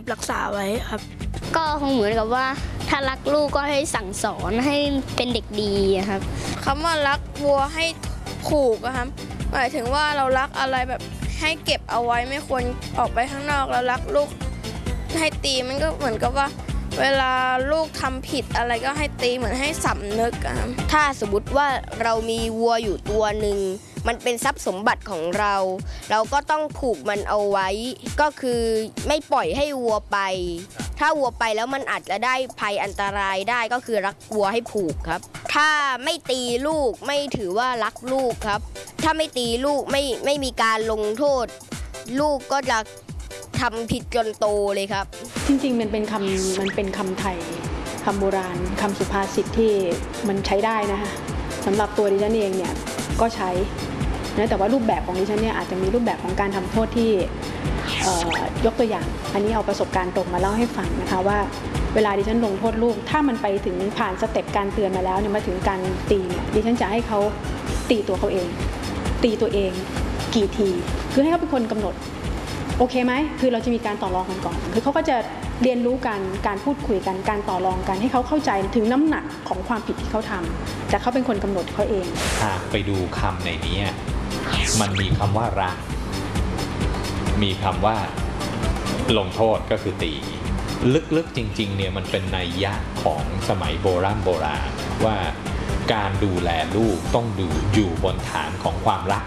บรักษาไว้ครับก็คงเหมือนกับว่าถ้ารักลูกก็ให้สั่งสอนให้เป็นเด็กดีครับคำว่ารักวัวให้ผูกครับหมายถึงว่าเรารักอะไรแบบให้เก็บเอาไว้ไม่ควรออกไปข้างนอกแล้วรักลูกให้ตีมันก็เหมือนกับว่าเวลาลูกทำผิดอะไรก็ให้ตีเหมือนให้สำนึกครับถ้าสมมติว่าเรามีวัวอยู่ตัวหนึ่งมันเป็นทรัพย์สมบัติของเราเราก็ต้องผูกมันเอาไว้ก็คือไม่ปล่อยให้วัวไปถ้าวัวไปแล้วมันอาจจะได้ภัยอันตรายได้ก็คือรักวัวให้ผูกครับถ้าไม่ตีลูกไม่ถือว่ารักลูกครับถ้าไม่ตีลูกไม่มีการลงโทษลูกก็จะทำผิดจนโตเลยครับจริงๆมันเป็นคำไทยคำโบราณคำสุภาษิตที่มันใช้ได้นะคะสำหรับตัวดิฉันเองเนี่ยก็ใช้นะแต่ว่ารูปแบบของดิฉันเนี่ยอาจจะมีรูปแบบของการทำโทษที่ยกตัวอย่างอันนี้เอาประสบการณ์ตรงมาเล่าให้ฟังนะคะว่าเวลาดิฉันลงโทษลูกถ้ามันไปถึงผ่านสเต็ปการเตือนมาแล้วเนี่ยมาถึงการตีเนี่ยดิฉันจะให้เขาตีตัวเขาเองตีตัวเองกี่ทีคือให้เขาเป็นคนกำหนดโอเคไหมคือเราจะมีการต่อรองกันก่อนคือเขาก็จะเรียนรู้การพูดคุยกันการต่อรองกันให้เขาเข้าใจถึงน้ำหนักของความผิดที่เขาทำจากเขาเป็นคนกำหนดเขาเองหากไปดูคำในนี้มันมีคำว่ารักมีคำว่าลงโทษก็คือตีลึกๆจริงๆเนี่ยมันเป็นนัยยะของสมัยโบราณว่าการดูแลลูกต้องอยู่บนฐานของความรัก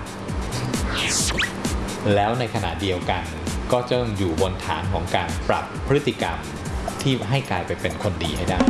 แล้วในขณะเดียวกันก็จะต้องอยู่บนฐานของการปรับพฤติกรรมที่ให้กลายไปเป็นคนดีให้ได้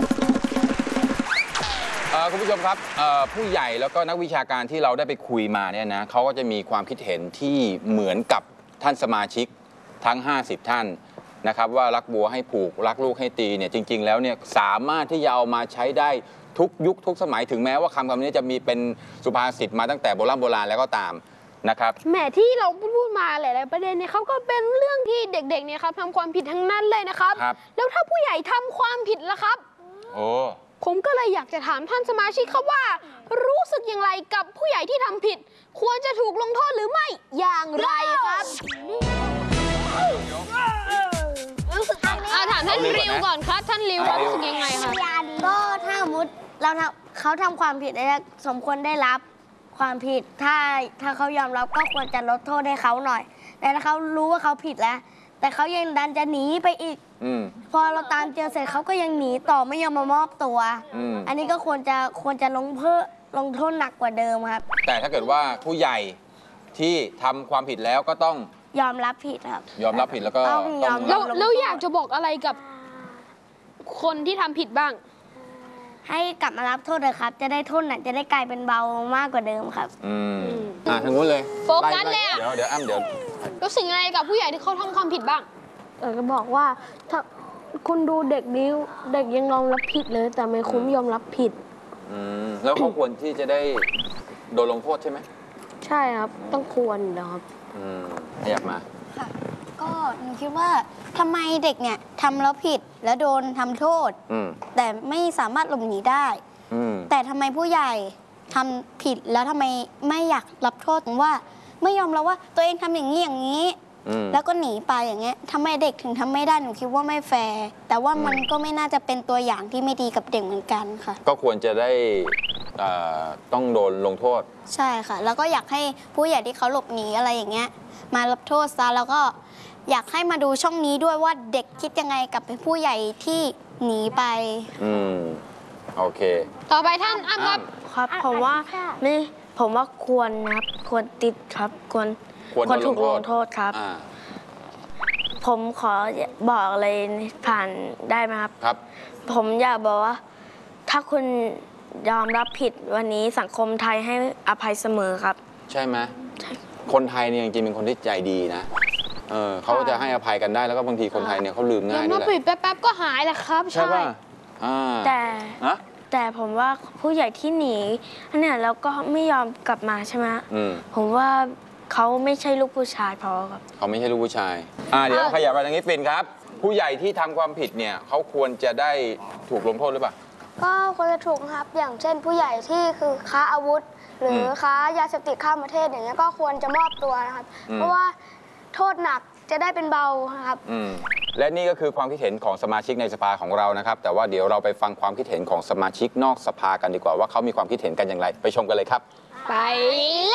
คุณผู้ชมครับผู้ใหญ่แล้วก็นักวิชาการที่เราได้ไปคุยมาเนี่ยนะเขาก็จะมีความคิดเห็นที่เหมือนกับท่านสมาชิกทั้ง50ท่านนะครับว่ารักวัวให้ผูกรักลูกให้ตีเนี่ยจริงๆแล้วเนี่ยสามารถที่จะเอามาใช้ได้ทุกยุคทุกสมัยถึงแม้ว่าคำนี้จะมีเป็นสุภาษิตมาตั้งแต่โบราณแล้วก็ตามนะครับแหมที่เราพูดมาหลายๆประเด็นเนี่ยเขาก็เป็นเรื่องที่เด็กๆเนี่ยครับทำความผิดทั้งนั้นเลยนะครับแล้วถ้าผู้ใหญ่ทำความผิดล่ะครับโอ้ผมก็เลยอยากจะถามท่านสมาชิกครับว่ารู้สึกอย่างไรกับผู้ใหญ่ที่ทำผิดควรจะถูกลงโทษหรือไม่อย่างไรครับถามท่านริวก่อนครับท่านริวรู้สึกยังไงครับก็ถ้าสมมติเขาทำความผิดแล้วสมควรได้รับความผิดถ้าเขายอมรับก็ควรจะลดโทษให้เขาหน่อยแต่ถ้าเขารู้ว่าเขาผิดแล้วแต่เขายังดันจะหนีไปอีกพอเราตามเจอเสร็จเขาก็ยังหนีต่อไม่ยอมมามอบตัวอันนี้ก็ควรจะลงโทษหนักกว่าเดิมครับแต่ถ้าเกิดว่าผู้ใหญ่ที่ทำความผิดแล้วก็ต้องยอมรับผิดครับยอมรับผิดแล้วก็แล้วอยากจะบอกอะไรกับคนที่ทำผิดบ้างให้กลับมารับโทษเลยครับจะได้โทษหนักจะได้กลายเป็นเบามากกว่าเดิมครับทางนู้นเลยโฟกัสเลยเดี๋ยวรู้สึกอะไรกับผู้ใหญ่ที่เขาทำความผิดบ้างก็บอกว่าถ้าคุณดูเด็กนี้เด็กยังยอมรับผิดเลยแต่ไม่คุ้มยอมรับผิดแล้วเขาควรที่จะได้โดนลงโทษใช่ไหมใช่ครับต้องควรนะครับขยับมาค่ะก็หนูคิดว่าทำไมเด็กเนี่ยทำแล้วผิดแล้วโดนทำโทษแต่ไม่สามารถหลบหนีได้แต่ทำไมผู้ใหญ่ทำผิดแล้วทำไมไม่อยากรับโทษว่าไม่ยอมรับว่าตัวเองทำอย่างนี้แล้วก็หนีไปอย่างเงี้ยทำไมเด็กถึงทำไม่ได้หนูคิดว่าไม่แฟร์แต่ว่ามันก็ไม่น่าจะเป็นตัวอย่างที่ไม่ดีกับเด็กเหมือนกันค่ะก็ควรจะได้ต้องโดนลงโทษใช่ค่ะแล้วก็อยากให้ผู้ใหญ่ที่เขาหลบหนีอะไรอย่างเงี้ยมารับโทษซะแล้วก็อยากให้มาดูช่องนี้ด้วยว่าเด็กคิดยังไงกับผู้ใหญ่ที่หนีไปโอเคต่อไปท่านอ้ำครับครับผมว่าควรครับควรติดครับควรถูกลงโทษครับผมขอบอกอะไรผ่านได้ไหมครับครับผมอยากบอกว่าถ้าคุณยอมรับผิดวันนี้สังคมไทยให้อภัยเสมอครับใช่ไหมคนไทยเนี่ยจริงๆเป็นคนที่ใจดีนะเขาจะให้อภัยกันได้แล้วก็บางทีคนไทยเนี่ยเขาลืมง่ายด้วยแหละปิดแป๊บๆก็หายแหละครับใช่ป่ะแต่ผมว่าผู้ใหญ่ที่หนีเนี่ยแล้วก็ไม่ยอมกลับมาใช่ไหมผมว่าเขาไม่ใช่ลูกผู้ชายพอครับเขาไม่ใช่ลูกผู้ชายเดี๋ยวขยับไปทางนี้ฟินครับผู้ใหญ่ที่ทำความผิดเนี่ยเขาควรจะได้ถูกลงโทษหรือเปล่าก็ควรจะถูกครับอย่างเช่นผู้ใหญ่ที่คือค้าอาวุธหรือค้ายาเสพติดข้ามประเทศอย่างเงี้ยก็ควรจะมอบตัวนะครับเพราะว่าโทษหนักจะได้เป็นเบาครับและนี่ก็คือความคิดเห็นของสมาชิกในสภาของเรานะครับแต่ว่าเดี๋ยวเราไปฟังความคิดเห็นของสมาชิกนอกสภากันดีกว่าว่าเขามีความคิดเห็นกันอย่างไรไปชมกันเลยครับไปเลย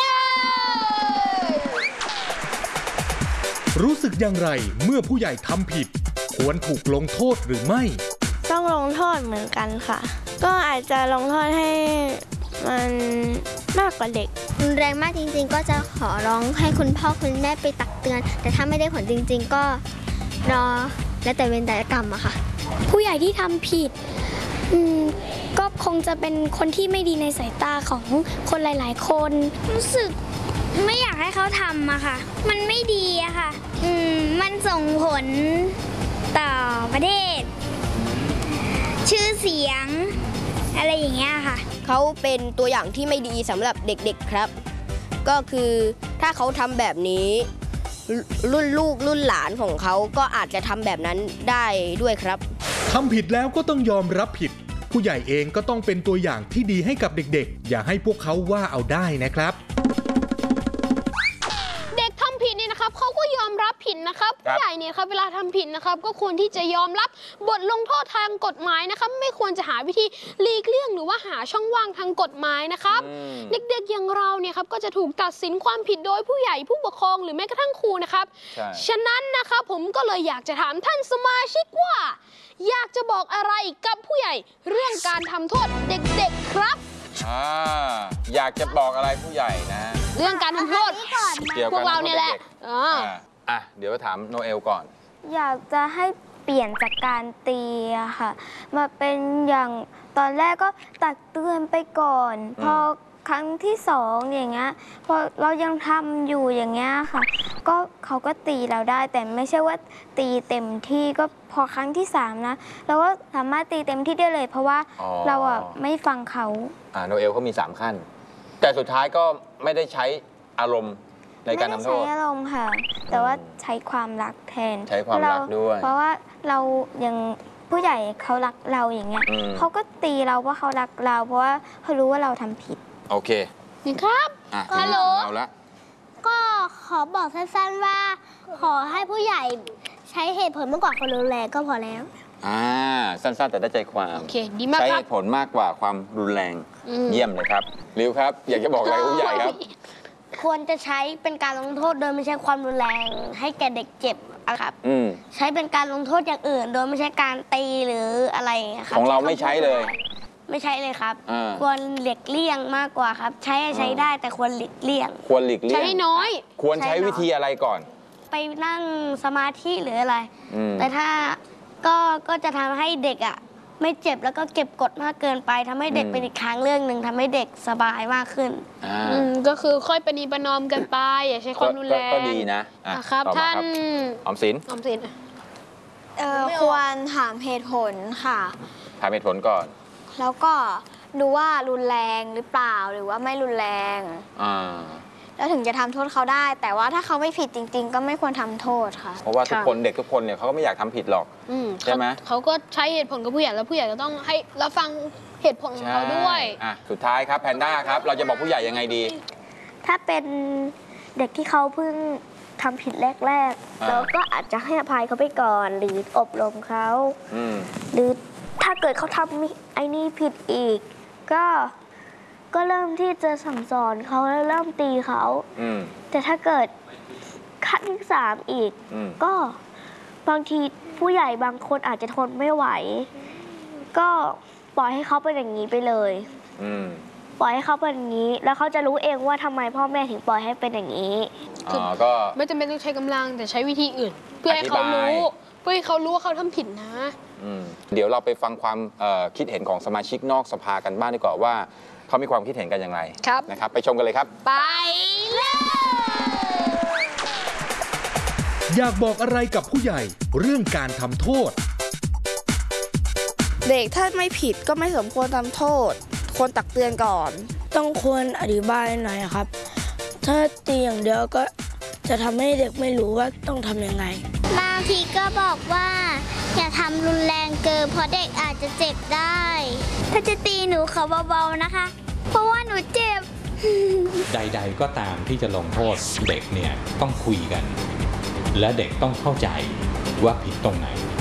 รู้สึกอย่างไรเมื่อผู้ใหญ่ทำผิดควรถูกลงโทษหรือไม่ต้องลงโทษเหมือนกันค่ะก็อาจจะลงโทษให้มันมากกว่าเด็กรุนแรงมากจริงๆก็จะขอร้องให้คุณพ่อคุณแม่ไปตักเตือนแต่ถ้าไม่ได้ผลจริงๆก็รอและแต่เวรแต่กรรมอะค่ะผู้ใหญ่ที่ทำผิดก็คงจะเป็นคนที่ไม่ดีในสายตาของคนหลายๆคนรู้สึกไม่อยากให้เขาทำอะค่ะมันไม่ดีอะค่ะมันส่งผลต่อประเทศชื่อเสียงอะไรอย่างเงี้ยค่ะเขาเป็นตัวอย่างที่ไม่ดีสำหรับเด็กๆครับก็คือถ้าเขาทำแบบนี้รุ่นลูกรุ่นหลานของเขาก็อาจจะทำแบบนั้นได้ด้วยครับทำผิดแล้วก็ต้องยอมรับผิดผู้ใหญ่เองก็ต้องเป็นตัวอย่างที่ดีให้กับเด็กๆอย่าให้พวกเขาว่าเอาได้นะครับเด็กทำผิดเนี่ยนะครับเขาก็ยอมรับผิดนะครับผู้ใหญ่เนี่ยครับเวลาทำผิดนะครับก็ควรที่จะยอมรับบทลงโทษทางกฎหมายนะครับไม่ควรจะหาวิธีหลีกเลี่ยงหรือว่าหาช่องว่างทางกฎหมายนะครับเด็กๆอย่างเราเนี่ยครับก็จะถูกตัดสินความผิดโดยผู้ใหญ่ผู้ปกครองหรือแม้กระทั่งครูนะครับฉะนั้นนะครับผมก็เลยอยากจะถามท่านสมาชิกว่าอยากจะบอกอะไรกับผู้ใหญ่เรื่องการทำโทษเด็กๆครับอยากจะบอกอะไรผู้ใหญ่นะเรื่องการทำโทษเกี่ยวกับพวกเราเนี่ยแหละเดี๋ยวถามโนเอลก่อนอยากจะให้เปลี่ยนจากการตีอะค่ะมาเป็นอย่างตอนแรกก็ตักเตือนไปก่อนพอครั้งที่2อย่างเงี้ยพอเรายังทำอยู่อย่างเงี้ยค่ะก็เขาก็ตีเราได้แต่ไม่ใช่ว่าตีเต็มที่ก็พอครั้งที่3นะเราก็สามารถตีเต็มที่ได้เลยเพราะว่าเราอะไม่ฟังเขาโนเอลเขามี3ขั้นแต่สุดท้ายก็ไม่ได้ใช้อารมณ์ในการทำโทษไม่ได้ใช้อารมณ์ค่ะแต่ว่าใช้ความรักแทนใช้ความรักด้วยเพราะว่าเรายังผู้ใหญ่เขารักเราอย่างเงี้ยเขาก็ตีเราเพราะเขารักเราเพราะว่าเขารู้ว่าเราทำผิดโอเคนี่ครับฮัลโหลก็ขอบอกสั้นๆว่าขอให้ผู้ใหญ่ใช้เหตุผลมากกว่าความรุนแรงก็พอแล้วสั้นๆแต่ได้ใจความโอเคดีมากครับใช้เหตุผลมากกว่าความรุนแรงเยี่ยมเลยครับริวครับอยากจะบอกอะไรผู้ใหญ่ครับควรจะใช้เป็นการลงโทษโดยไม่ใช่ความรุนแรงให้แก่เด็กเจ็บครับใช้เป็นการลงโทษอย่างอื่นโดยไม่ใช่การตีหรืออะไรครับของเราไม่ใช้เลยไม่ใช่เลยครับควรหลีกเลี่ยงมากกว่าครับใช้ได้แต่ควรหลีกเลี่ยงใช้น้อยควรใช้วิธีอะไรก่อนไปนั่งสมาธิหรืออะไรแต่ถ้าก็จะทำให้เด็กอ่ะไม่เจ็บแล้วก็เก็บกดมากเกินไปทำให้เด็กเป็นอีกทางเรื่องหนึ่งทำให้เด็กสบายมากขึ้นก็คือค่อยประนีประนอมกันไปอย่าใช้ความรุนแรงก็ดีนะครับท่านออมสินควรถามเหตุผลค่ะถามเหตุผลก่อนแล้วก็ดูว่ารุนแรงหรือเปล่าหรือว่าไม่รุนแรงแล้วถึงจะทำโทษเขาได้แต่ว่าถ้าเขาไม่ผิดจริงๆก็ไม่ควรทำโทษค่ะเพราะว่าทุกคนเด็กทุกคนเนี่ยเขาก็ไม่อยากทำผิดหรอกใช่ไหมเขาก็ใช้เหตุผลกับผู้ใหญ่แล้วผู้ใหญ่ก็ต้องให้เราฟังเหตุผลของเขาด้วยสุดท้ายครับแพนด้าครับเราจะบอกผู้ใหญ่ยังไงดีถ้าเป็นเด็กที่เขาเพิ่งทำผิดแรกๆเราก็อาจจะให้อภัยเขาไปก่อนหรืออบรมเขาหรือถ้าเกิดเขาทำไอ้นี่ผิดอีกก็เริ่มที่จะสั่งสอนเขาแล้วเริ่มตีเขาแต่ถ้าเกิดขั้นที่3อีกก็บางทีผู้ใหญ่บางคนอาจจะทนไม่ไหวก็ปล่อยให้เขาเป็นอย่างนี้ไปเลยปล่อยให้เขาเป็นอย่างนี้แล้วเขาจะรู้เองว่าทำไมพ่อแม่ถึงปล่อยให้เป็นอย่างนี้ก็ไม่จำเป็นต้องใช้กำลังแต่ใช้วิธีอื่นเพื่อให้เขารู้ว่าเขาทำผิดนะเดี๋ยวเราไปฟังความคิดเห็นของสมาชิกนอกสภากันบ้างดีกว่าว่าเขามีความคิดเห็นกันอย่างไรนะครับไปชมกันเลยครับไปเลยอยากบอกอะไรกับผู้ใหญ่เรื่องการทำโทษเด็กถ้าไม่ผิดก็ไม่สมควรทำโทษควรตักเตือนก่อนต้องควรอธิบายหน่อยครับถ้าตีอย่างเดียวก็จะทำให้เด็กไม่รู้ว่าต้องทำยังไงบางทีก็บอกว่าอย่าทำรุนแรงเกินเพราะเด็กอาจจะเจ็บได้ถ้าจะตีหนูขอเบาๆนะคะเพราะว่าหนูเจ็บใดๆก็ตามที่จะลงโทษเด็กเนี่ยต้องคุยกันและเด็กต้องเข้าใจว่าผิดตรงไหน